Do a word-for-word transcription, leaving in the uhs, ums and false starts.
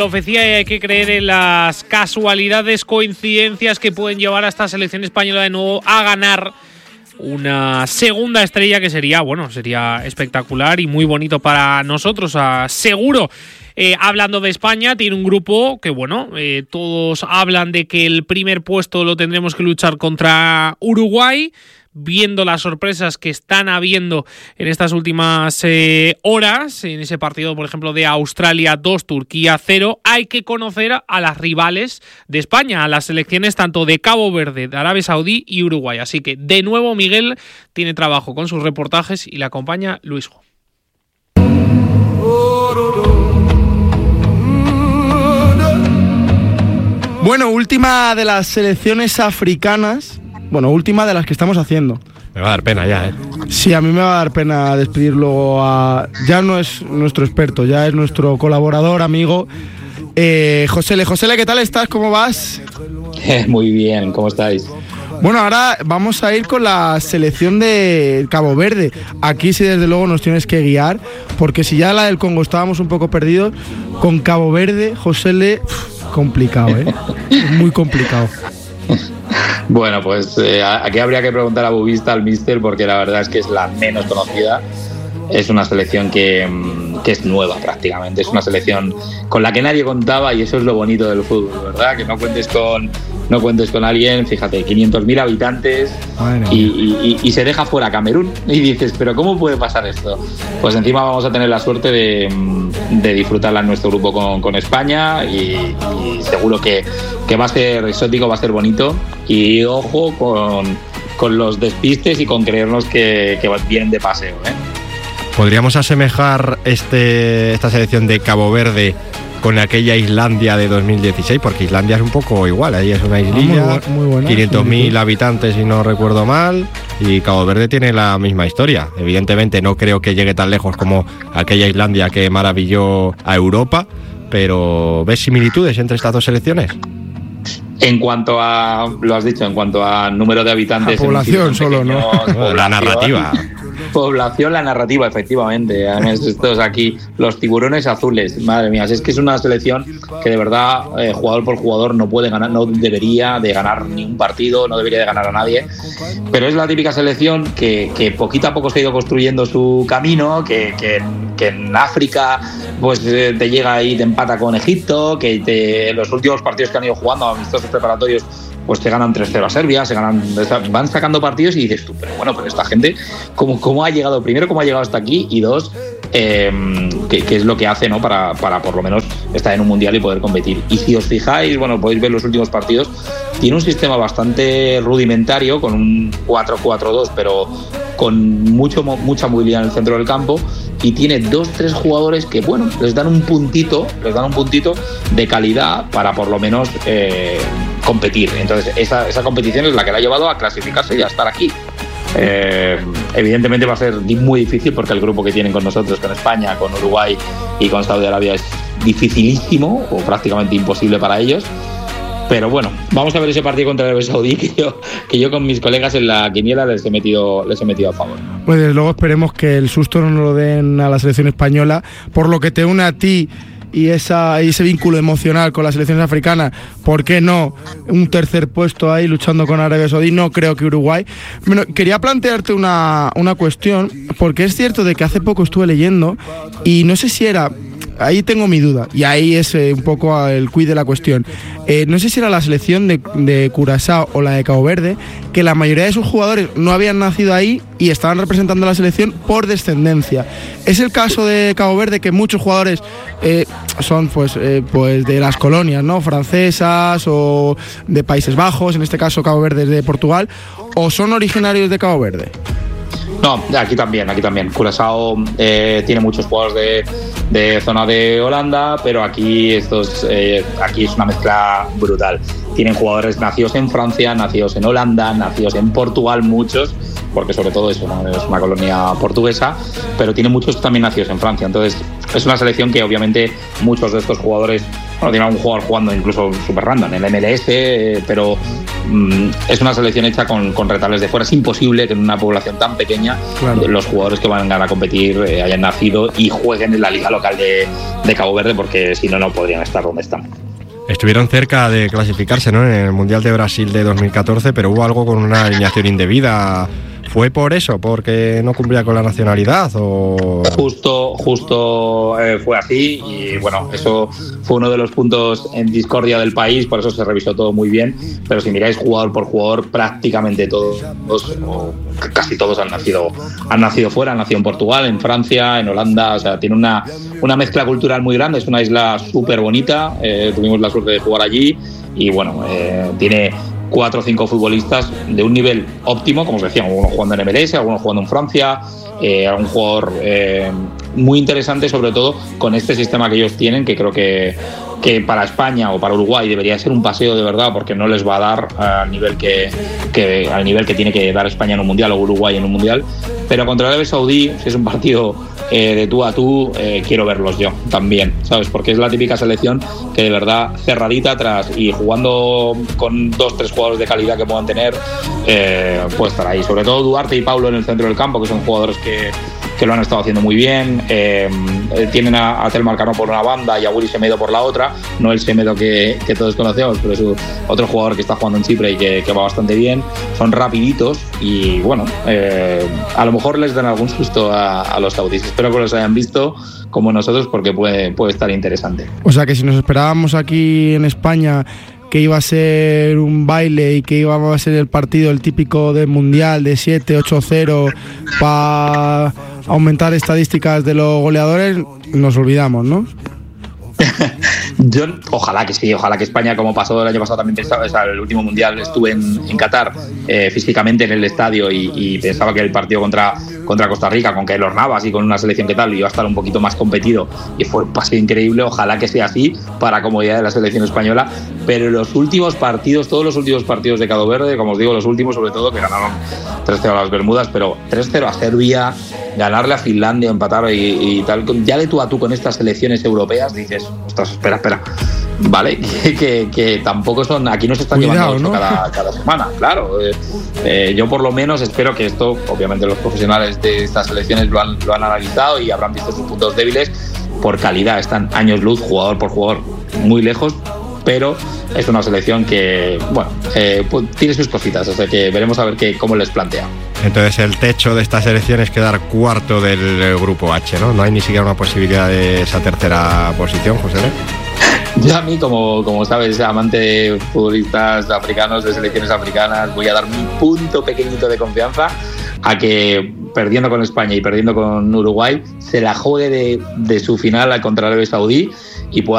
Profecía, y hay que creer en las casualidades, coincidencias que pueden llevar a esta selección española de nuevo a ganar una segunda estrella, que sería, bueno, sería espectacular y muy bonito para nosotros, ah, seguro. Eh, hablando de España, tiene un grupo que, bueno, eh, todos hablan de que el primer puesto lo tendremos que luchar contra Uruguay. Viendo las sorpresas que están habiendo en estas últimas eh, horas, en ese partido, por ejemplo, de Australia dos, Turquía cero, hay que conocer a las rivales de España, a las selecciones tanto de Cabo Verde, de Arabia Saudí y Uruguay. Así que, de nuevo, Miguel tiene trabajo con sus reportajes y le acompaña Luisjo. Bueno, última de las selecciones africanas. Bueno, última de las que estamos haciendo. Me va a dar pena ya, ¿eh? Sí, a mí me va a dar pena despedir luego a... Ya no es nuestro experto, ya es nuestro colaborador, amigo, eh, Josele. Josele, ¿qué tal estás? ¿Cómo vas? Muy bien, ¿cómo estáis? Bueno, ahora vamos a ir con la selección de Cabo Verde. Aquí sí, desde luego, nos tienes que guiar, porque si ya la del Congo estábamos un poco perdidos, con Cabo Verde, Josele, complicado, ¿eh? Muy complicado. Bueno, pues eh, aquí habría que preguntar a Bubista, al míster, porque la verdad es que es la menos conocida. Es una selección que, que es nueva prácticamente. Es una selección con la que nadie contaba, y eso es lo bonito del fútbol, ¿verdad? Que no cuentes con, no cuentes con alguien, fíjate, quinientos mil habitantes y, y, y se deja fuera Camerún. Y dices, ¿pero cómo puede pasar esto? Pues encima vamos a tener la suerte de, de disfrutarla en nuestro grupo con, con España, y, y seguro que, que va a ser exótico, va a ser bonito. Y ojo con, con los despistes y con creernos que, que vienen de paseo, ¿eh? ¿Podríamos asemejar este, esta selección de Cabo Verde con aquella Islandia de dos mil dieciséis? Porque Islandia es un poco igual, ahí es una islilla, ah, muy bu- muy quinientos mil habitantes si no recuerdo mal, y Cabo Verde tiene la misma historia. Evidentemente no creo que llegue tan lejos como aquella Islandia que maravilló a Europa, pero ¿ves similitudes entre estas dos selecciones? En cuanto a, lo has dicho, en cuanto a número de habitantes... La población solo, ¿no? Población, la narrativa. Población, la narrativa, efectivamente. Además, estos aquí, los tiburones azules. Madre mía, es que es una selección que de verdad, eh, jugador por jugador, no puede ganar, no debería de ganar ni un partido, no debería de ganar a nadie. Pero es la típica selección que, que poquito a poco se ha ido construyendo su camino, que, que, que en África pues eh, te llega y te empata con Egipto, que te, los últimos partidos que han ido jugando, amistosos preparatorios, pues te ganan tres cero a Serbia, se ganan, van sacando partidos y dices tú, pero bueno, pero esta gente, ¿cómo, cómo ha llegado? Primero, ¿cómo ha llegado hasta aquí? Y dos, eh, ¿qué, qué es lo que hace, ¿no? para, para por lo menos estar en un mundial y poder competir? Y si os fijáis, bueno, podéis ver los últimos partidos, tiene un sistema bastante rudimentario, con un cuatro cuatro dos, pero con mucho, mucha movilidad en el centro del campo, y tiene dos, tres jugadores que, bueno, les dan un puntito, les dan un puntito de calidad para por lo menos eh, competir. Entonces, esa, esa competición es la que le ha llevado a clasificarse y a estar aquí. Eh, evidentemente va a ser muy difícil, porque el grupo que tienen con nosotros, con España, con Uruguay y con Saudi Arabia, es dificilísimo o prácticamente imposible para ellos. Pero bueno, vamos a ver ese partido contra Arabia Saudí, que yo, que yo con mis colegas en la quiniela les he metido, les he metido a favor. Pues desde luego esperemos que el susto no nos lo den a la selección española, por lo que te une a ti y esa, y ese vínculo emocional con las selecciones africanas. ¿Por qué no un tercer puesto ahí luchando con Arabia Saudí? No creo que Uruguay. Bueno, quería plantearte una, una cuestión, porque es cierto de que hace poco estuve leyendo y no sé si era... Ahí tengo mi duda, y ahí es eh, un poco el quid de la cuestión. Eh, no sé si era la selección de, de Curazao o la de Cabo Verde, que la mayoría de sus jugadores no habían nacido ahí y estaban representando a la selección por descendencia. Es el caso de Cabo Verde, que muchos jugadores eh, son pues, eh, pues de las colonias, ¿no? Francesas o de Países Bajos, en este caso Cabo Verde es de Portugal, o son originarios de Cabo Verde. No, aquí también, aquí también. Curazao eh, tiene muchos jugadores de, de zona de Holanda, pero aquí estos, eh, aquí es una mezcla brutal. Tienen jugadores nacidos en Francia, nacidos en Holanda, nacidos en Portugal, muchos, porque sobre todo eso, ¿no? Es una colonia portuguesa, pero tiene muchos también nacidos en Francia. Entonces es una selección que obviamente muchos de estos jugadores bueno, tiene algún jugador jugando incluso super random en el M L S, eh, pero mm, es una selección hecha con, con retales de fuera. Es imposible que en una población tan pequeña claro. los jugadores que van a competir eh, hayan nacido y jueguen en la liga local de, de Cabo Verde, porque si no, no podrían estar donde están. Estuvieron cerca de clasificarse, ¿no?, en el Mundial de Brasil de dos mil catorce, pero hubo algo con una alineación indebida. ¿Fue por eso? ¿Porque no cumplía con la nacionalidad? O... Justo, justo eh, fue así, y bueno, eso fue uno de los puntos en discordia del país, por eso se revisó todo muy bien, pero si miráis jugador por jugador, prácticamente todos, o casi todos han nacido, han nacido fuera, han nacido en Portugal, en Francia, en Holanda, o sea, tiene una, una mezcla cultural muy grande, es una isla súper bonita, eh, tuvimos la suerte de jugar allí, y bueno, eh, tiene cuatro o cinco futbolistas de un nivel óptimo, como os decía, algunos jugando en M L S, algunos jugando en Francia, eh, algún jugador eh, muy interesante, sobre todo con este sistema que ellos tienen, que creo que, que para España o para Uruguay debería ser un paseo de verdad, porque no les va a dar al nivel que, que, al nivel que tiene que dar España en un mundial o Uruguay en un mundial. Pero contra Arabia Saudí, si es un partido eh, de tú a tú, eh, quiero verlos yo también, ¿sabes? Porque es la típica selección que de verdad cerradita atrás y jugando con dos, tres jugadores de calidad que puedan tener, eh, puede estar ahí. Sobre todo Duarte y Paulo en el centro del campo, que son jugadores que, que lo han estado haciendo muy bien. Eh, tienen a, a Telmar Cano por una banda y a Willy Semedo por la otra. No el Semedo que, que todos conocemos, pero es otro jugador que está jugando en Chipre y que, que va bastante bien. Son rapiditos y bueno, eh, a lo mejor les dan algún susto a, a los saudíes. Espero que los hayan visto como nosotros, porque puede, puede estar interesante. O sea que si nos esperábamos aquí en España que iba a ser un baile y que iba a ser el partido el típico del Mundial de siete, ocho cero para aumentar estadísticas de los goleadores, nos olvidamos, ¿no? Yo, ojalá que sí, ojalá que España, como pasó el año pasado, también pensaba, o sea, el último mundial estuve en, en Qatar eh, físicamente en el estadio y, y pensaba que el partido contra, contra Costa Rica, con Keylor Navas y con una selección que tal, iba a estar un poquito más competido, y fue un paseo increíble. Ojalá que sea así para comodidad de la selección española, pero los últimos partidos, todos los últimos partidos de Cabo Verde, como os digo, los últimos sobre todo, que ganaron tres cero a las Bermudas, pero tres cero a Serbia, ganarle a Finlandia, empatar y, y tal, ya de tú a tú con estas selecciones europeas, dices, ostras, espera, espera, vale, que, que, que tampoco son, aquí no se están Cuidado, llevando ¿no? cada, cada semana, claro. Eh, eh, yo por lo menos espero que esto, obviamente los profesionales de estas selecciones lo han, lo han analizado y habrán visto sus puntos débiles. Por calidad están años luz, jugador por jugador, muy lejos, pero es una selección que, bueno, eh, pues tiene sus cositas, o sea que veremos a ver qué, cómo les plantea. Entonces el techo de esta selección es quedar cuarto del grupo H, ¿no? No hay ni siquiera una posibilidad de esa tercera posición, José. Yo a mí, como, como sabes, amante de futbolistas africanos, de selecciones africanas, voy a dar mi punto pequeñito de confianza a que, perdiendo con España y perdiendo con Uruguay, se la juegue de, de su final contra Arabia Saudí y pueda